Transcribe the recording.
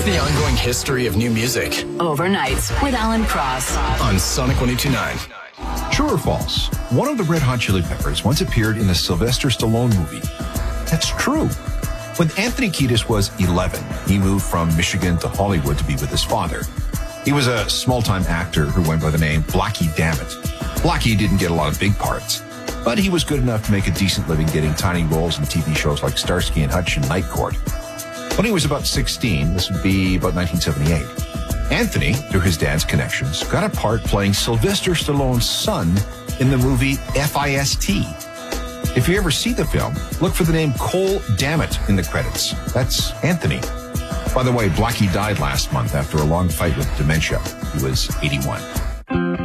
The ongoing history of new music. Overnights with Alan Cross. On Sonic 102.9. True or false? One of the Red Hot Chili Peppers once appeared in the Sylvester Stallone movie. That's true. When Anthony Kiedis was 11, he moved from Michigan to Hollywood to be with his father. He was a small-time actor who went by the name Blackie Dammit. Blackie didn't get a lot of big parts, but he was good enough to make a decent living getting tiny roles in TV shows like Starsky and Hutch and Night Court. When he was about 16, this would be about 1978, Anthony, through his dad's connections, got a part playing Sylvester Stallone's son in the movie FIST. If you ever see the film, look for the name Cole Dammit in the credits. That's Anthony. By the way, Blackie died last month after a long fight with dementia. He was 81.